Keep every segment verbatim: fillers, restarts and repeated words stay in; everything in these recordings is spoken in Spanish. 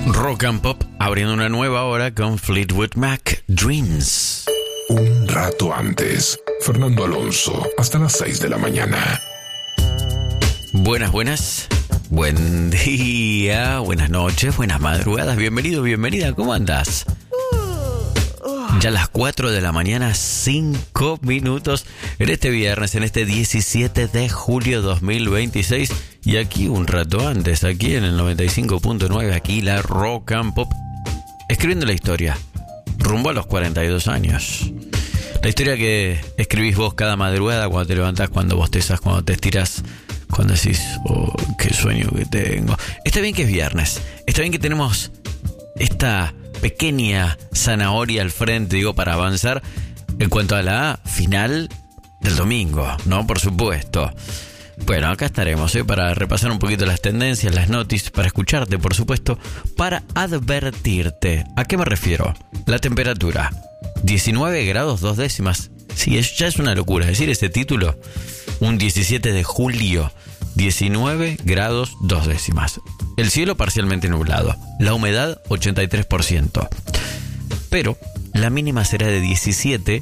Rock and Pop abriendo una nueva hora con Fleetwood Mac, Dreams. Un rato antes, Fernando Alonso, hasta las seis de la mañana. Buenas, buenas. Buen día, buenas noches, buenas madrugadas. Bienvenido, bienvenida. ¿Cómo andás? Ya a las cuatro de la mañana, cinco minutos en este viernes, en este diecisiete de julio dos mil veintiséis. Y aquí un rato antes, aquí en el noventa y cinco punto nueve, aquí la Rock and Pop, escribiendo la historia, rumbo a los cuarenta y dos años. La historia que escribís vos cada madrugada, cuando te levantás, cuando bostezas, cuando te estirás, cuando decís, oh, qué sueño que tengo. Está bien que es viernes, está bien que tenemos esta pequeña zanahoria al frente, digo, para avanzar en cuanto a la final del domingo, ¿no? Por supuesto. Bueno, acá estaremos, ¿eh? Para repasar un poquito las tendencias, las noticias, para escucharte, por supuesto, para advertirte. ¿A qué me refiero? La temperatura, diecinueve grados dos décimas. Sí, es, ya es una locura decir ese título. Un diecisiete de julio, diecinueve grados dos décimas. El cielo parcialmente nublado. La humedad, ochenta y tres por ciento. Pero la mínima será de diecisiete.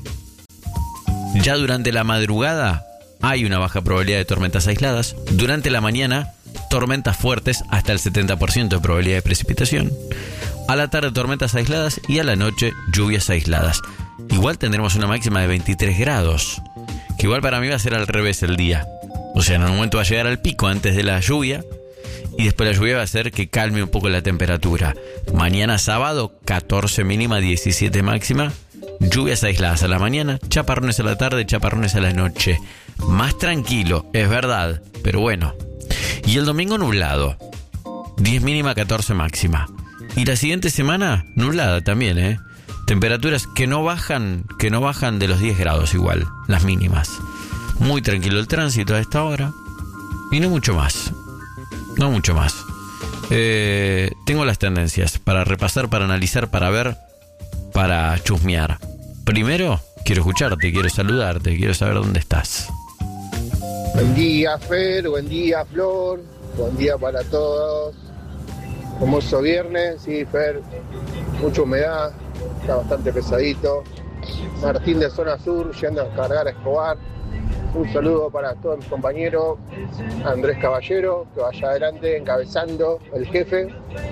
Ya durante la madrugada hay una baja probabilidad de tormentas aisladas. Durante la mañana, tormentas fuertes hasta el setenta por ciento de probabilidad de precipitación. A la tarde, tormentas aisladas. Y a la noche, lluvias aisladas. Igual tendremos una máxima de veintitrés grados. Que igual para mí va a ser al revés el día. O sea, en un momento va a llegar al pico antes de la lluvia. Y después la lluvia va a hacer que calme un poco la temperatura. Mañana sábado, catorce mínima, diecisiete máxima. Lluvias aisladas a la mañana, chaparrones a la tarde, chaparrones a la noche. Más tranquilo, es verdad, pero bueno. Y el domingo nublado, diez mínima, catorce máxima. Y la siguiente semana, nublada también, ¿eh? Temperaturas que no bajan, que no bajan de los diez grados igual, las mínimas. Muy tranquilo el tránsito a esta hora. Y no mucho más. No mucho más. Eh, tengo las tendencias para repasar, para analizar, para ver, para chusmear. Primero, quiero escucharte, quiero saludarte, quiero saber dónde estás. Buen día, Fer, buen día, Flor, buen día para todos. Hermoso viernes, sí, Fer, mucha humedad, está bastante pesadito. Martín de Zona Sur, yendo a cargar a Escobar. Un saludo para todos mis compañeros. Andrés Caballero, que vaya adelante encabezando el jefe.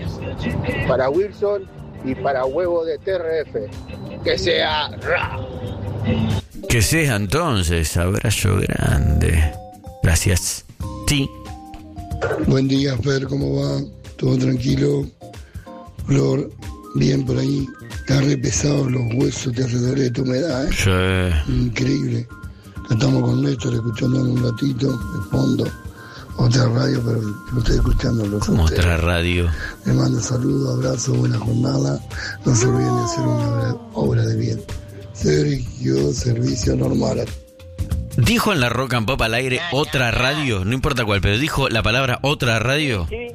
Para Wilson y para Huevo de T R F. Que sea ra. Que sea entonces, abrazo grande. Gracias. Sí. Buen día, Fer, ¿cómo va? ¿Todo tranquilo? Flor, bien por ahí. Está re pesado, los huesos te hace doler de tu humedad, ¿eh? Sí. Increíble. Estamos con Néstor escuchando un ratito de fondo. Otra radio, pero lo estoy escuchando. Los ¿Cómo otra radio? Les mando saludos, abrazos, buena jornada. No se olviden de hacer una obra de bien. Sergio, servicio normal. Dijo en la Rock and Pop al aire otra radio, no importa cuál, pero dijo la palabra otra radio. Sí.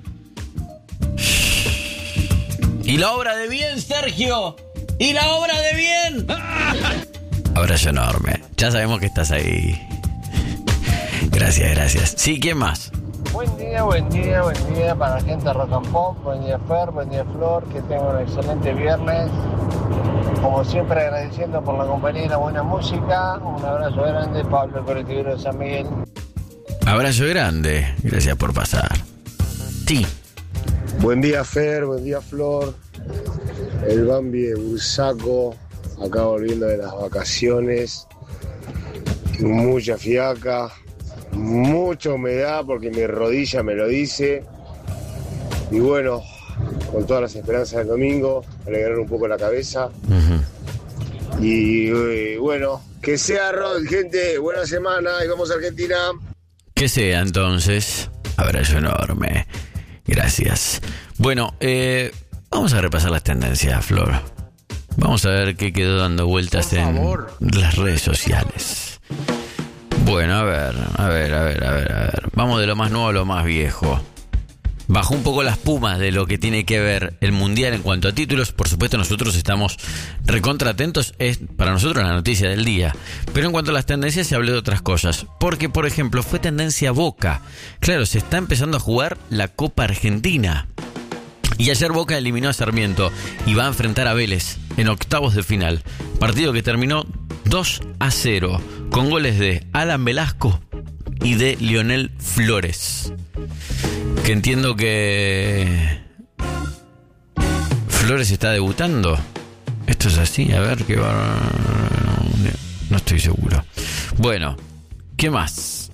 Y la obra de bien, Sergio. Y la obra de bien. Abrazo enorme. Ya sabemos que estás ahí. Gracias, gracias. Sí, ¿quién más? Buen día, buen día, buen día para la gente de Rock and Pop. Buen día, Fer, buen día, Flor. Que tengan un excelente viernes. Como siempre, agradeciendo por la compañía y la buena música. Un abrazo grande, Pablo, el colectivero de San Miguel. Abrazo grande. Gracias por pasar. Sí. Buen día, Fer, buen día, Flor. El Bambi de Bursaco, acá volviendo de las vacaciones. Mucha fiaca, mucha humedad porque mi rodilla me lo dice. Y bueno, con todas las esperanzas del domingo, alegrar un poco la cabeza. Uh-huh. Y eh, bueno, que sea Rod, gente, buena semana y vamos a Argentina. Que sea entonces. Abrazo enorme. Gracias. Bueno, eh, vamos a repasar las tendencias, Flor. Vamos a ver qué quedó dando vueltas en las redes sociales. Bueno, a ver, a ver, a ver, a ver, a ver. Vamos de lo más nuevo a lo más viejo. Bajó un poco las pumas de lo que tiene que ver el Mundial en cuanto a títulos. Por supuesto, nosotros estamos recontra atentos. Es para nosotros la noticia del día. Pero en cuanto a las tendencias, se habló de otras cosas. Porque, por ejemplo, fue tendencia Boca. Claro, se está empezando a jugar la Copa Argentina. Y ayer Boca eliminó a Sarmiento y va a enfrentar a Vélez en octavos de final. Partido que terminó dos a cero con goles de Alan Velasco y de Lionel Flores. Que entiendo que Flores está debutando. Esto es así, a ver qué va. No estoy seguro. Bueno, ¿qué más?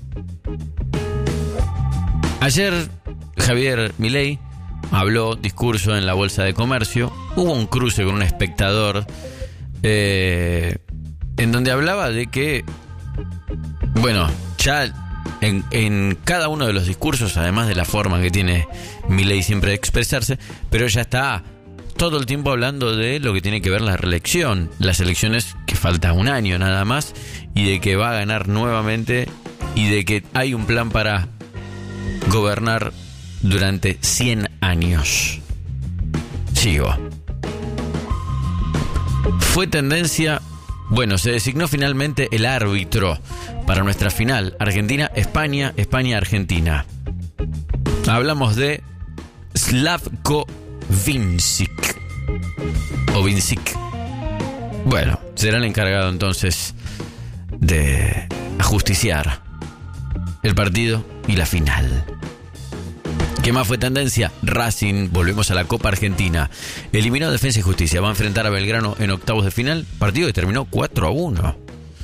Ayer Javier Milei habló, discurso en la Bolsa de Comercio. Hubo un cruce con un espectador eh, en donde hablaba de que, bueno, ya en, en cada uno de los discursos, además de la forma que tiene Milei siempre de expresarse, pero ya está todo el tiempo hablando de lo que tiene que ver la reelección, las elecciones que falta un año nada más, y de que va a ganar nuevamente, y de que hay un plan para gobernar durante cien años. Sigo. Fue tendencia. Bueno, se designó finalmente el árbitro para nuestra final. Argentina-España, España-Argentina. Hablamos de Slavko Vincic. O Vincic. Bueno, será el encargado entonces de ajusticiar el partido y la final. ¿Qué más fue tendencia? Racing, volvemos a la Copa Argentina. Eliminó Defensa y Justicia. Va a enfrentar a Belgrano en octavos de final. Partido que terminó cuatro a uno.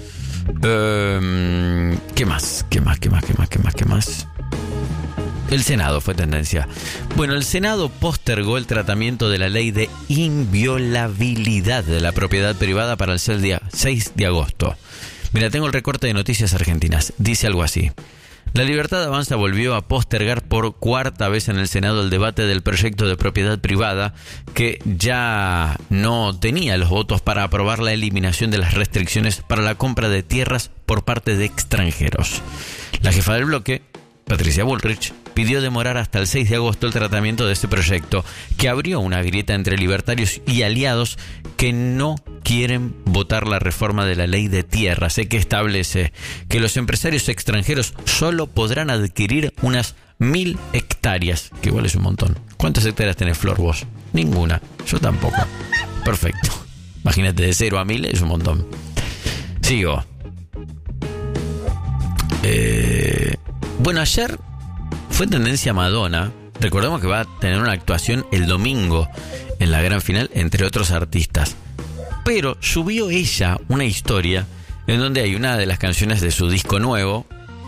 Eh, ¿Qué más? ¿Qué más? ¿Qué más? ¿Qué más? ¿Qué más? ¿Qué más? El Senado fue tendencia. Bueno, el Senado postergó el tratamiento de la ley de inviolabilidad de la propiedad privada para el seis de agosto. Mira, tengo el recorte de Noticias Argentinas. Dice algo así. La Libertad Avanza volvió a postergar por cuarta vez en el Senado el debate del proyecto de propiedad privada, que ya no tenía los votos para aprobar la eliminación de las restricciones para la compra de tierras por parte de extranjeros. La jefa del bloque, Patricia Bullrich, pidió demorar hasta el seis de agosto el tratamiento de este proyecto, que abrió una grieta entre libertarios y aliados que no quieren votar la reforma de la ley de tierras, que establece que los empresarios extranjeros solo podrán adquirir unas mil hectáreas, que igual es un montón. ¿Cuántas hectáreas tenés, Flor, vos? Ninguna. Yo tampoco. Perfecto. Imagínate, de cero a mil es un montón. Sigo. Eh, bueno, ayer fue tendencia Madonna. Recordemos que va a tener una actuación el domingo en la gran final, entre otros artistas. Pero subió ella una historia en donde hay una de las canciones de su disco nuevo,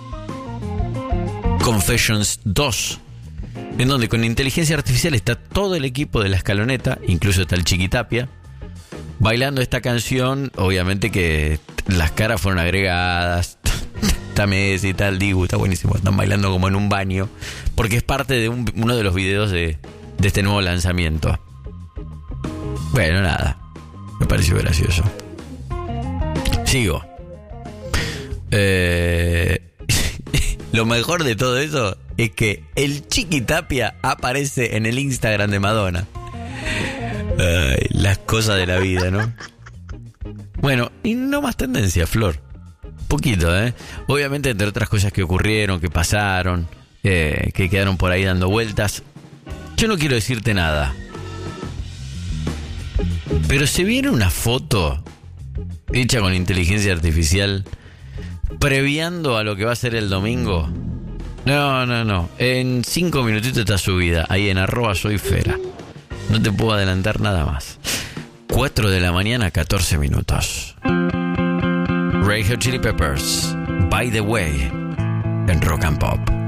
Confessions dos, en donde con inteligencia artificial está todo el equipo de La Escaloneta, incluso está el Chiquitapia, bailando esta canción. Obviamente que las caras fueron agregadas. Está Messi y tal, Dibu, está buenísimo. Están bailando como en un baño, porque es parte de un, uno de los videos de, de este nuevo lanzamiento. Bueno, nada, me pareció gracioso. Sigo. Eh, lo mejor de todo eso es que el Chiquitapia aparece en el Instagram de Madonna. Ay, las cosas de la vida, ¿no? Bueno, y no más tendencia, Flor. Poquito, ¿eh? Obviamente, entre otras cosas que ocurrieron, que pasaron, eh, que quedaron por ahí dando vueltas. Yo no quiero decirte nada, pero se viene una foto hecha con inteligencia artificial previando a lo que va a ser el domingo. No, no, no. En cinco minutitos está subida ahí en arroba soy Fera. No te puedo adelantar nada más. cuatro de la mañana, catorce minutos. Red Hot Chili Peppers, By the Way, en Rock and Pop.